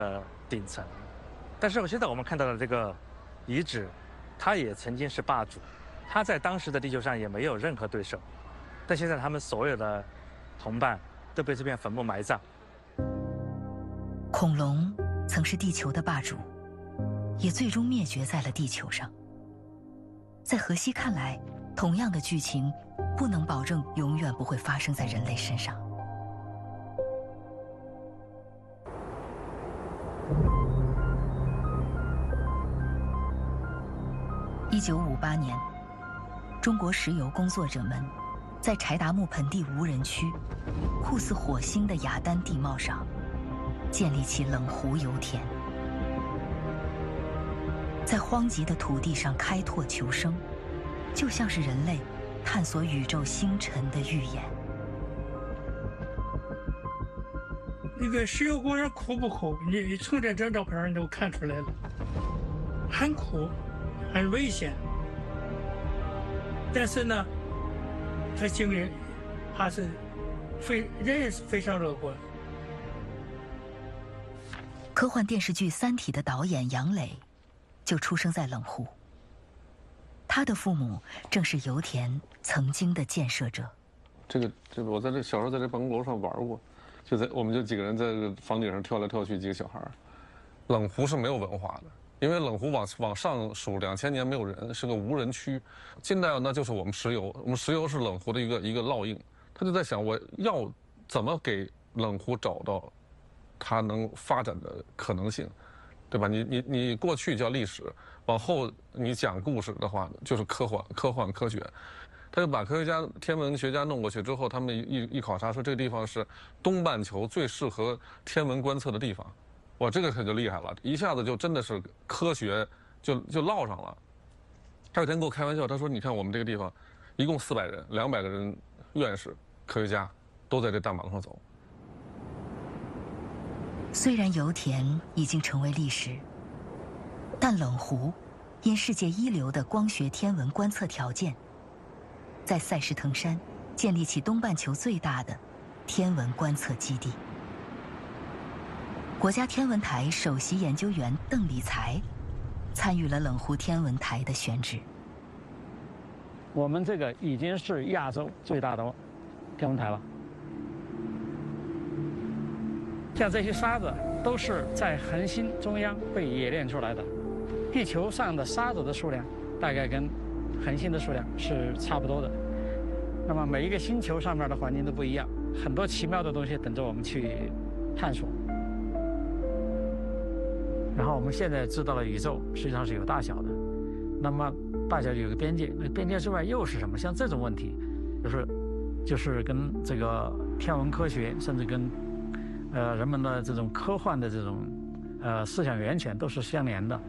顶层。但是现在我们看到的这个遗址，它也曾经是霸主，它在当时的地球上也没有任何对手，但现在他们所有的同伴都被这片坟墓埋葬。 恐龙曾是地球的霸主，也最终灭绝在了地球上。在荷西看来，同样的剧情不能保证永远不会发生在人类身上。1958年，中国石油工作者们在柴达木盆地无人区，酷似火星的雅丹地貌上，建立起冷湖油田，在荒瘠的土地上开拓求生，就像是人类探索宇宙星辰的预言。 那个石油工人苦不苦？你从这张照片你都看出来了，很苦，很危险。但是呢，他经历还是人是非常乐观。 科幻电视剧《三体》的导演杨磊就出生在冷湖，他的父母正是油田曾经的建设者。 这个我在这小时候在这办公楼上玩过，我们就几个人在这个房顶上跳来跳去，几个小孩。冷湖是没有文化的，因为冷湖往上数2000年没有人，是个无人区。近代那就是我们石油，我们石油是冷湖的一个烙印。他就在想，我要怎么给冷湖找到它能发展的可能性，对吧？你过去叫历史，往后你讲故事的话就是科幻科学。他就把科学家、天文学家弄过去之后，他们一考察说这个地方是东半球最适合天文观测的地方。哇，这个可就厉害了，一下子就真的是科学就烙上了。他有天跟我开玩笑，他说：“你看我们这个地方，一共400人，200个人院士、科学家都在这大马路上走。” 虽然油田已经成为历史，但冷湖因世界一流的光学天文观测条件，在塞什腾山建立起东半球最大的天文观测基地。国家天文台首席研究员邓理才参与了冷湖天文台的选址。 我们这个已经是亚洲最大的天文台了。像这些沙子都是在恒星中央被冶炼出来的，地球上的沙子的数量大概跟恒星的数量是差不多的。那么每一个星球上面的环境都不一样，很多奇妙的东西等着我们去探索。然后我们现在知道了宇宙实际上是有大小的，那么大小有个边界，那边界之外又是什么？像这种问题，就是跟这个天文科学，甚至跟人们的这种科幻的这种思想源泉都是相连的。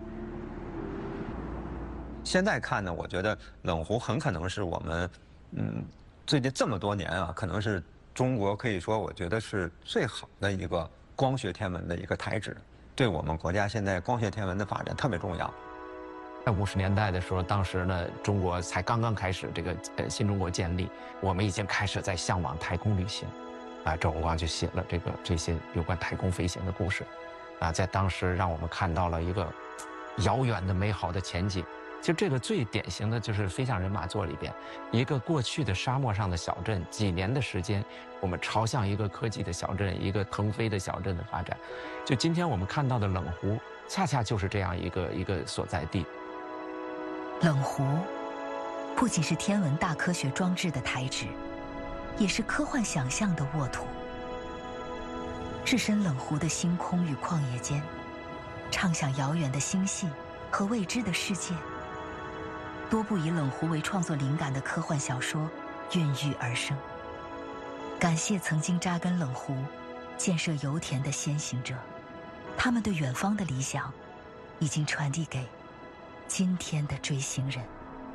现在看呢，我觉得冷湖很可能是我们最近这么多年啊，可能是中国可以说我觉得是最好的一个光学天文的一个台址，对我们国家现在光学天文的发展特别重要。 在50年代的时候，当时呢，中国才刚刚开始这个新中国建立，我们已经开始在向往太空旅行，周荣光就写了这些有关太空飞行的故事，在当时让我们看到了一个遥远的美好的前景。就这个最典型的就是《飞向人马座》里边，一个过去的沙漠上的小镇，几年的时间，我们朝向一个科技的小镇，一个腾飞的小镇的发展。就今天我们看到的冷湖，恰恰就是这样一个所在地。 冷湖不仅是天文大科学装置的台址，也是科幻想象的沃土。置身冷湖的星空与旷野间，畅想遥远的星系和未知的世界。多部以冷湖为创作灵感的科幻小说孕育而生。感谢曾经扎根冷湖、建设油田的先行者，他们对远方的理想已经传递给今天的追星人。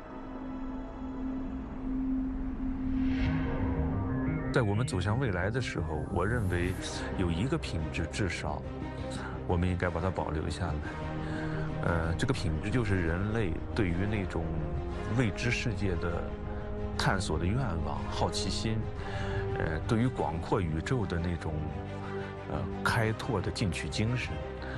在我们走向未来的时候，我认为有一个品质至少我们应该把它保留下来。这个品质就是人类对于那种未知世界的探索的愿望、好奇心，对于广阔宇宙的那种开拓的进取精神。